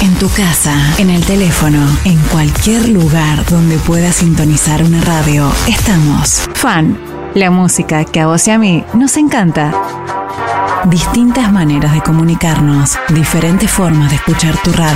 en tu casa, en el teléfono, en cualquier lugar donde puedas sintonizar una radio. Estamos. Fan, la música que a vos y a mí nos encanta. Distintas maneras de comunicarnos, diferentes formas de escuchar tu radio.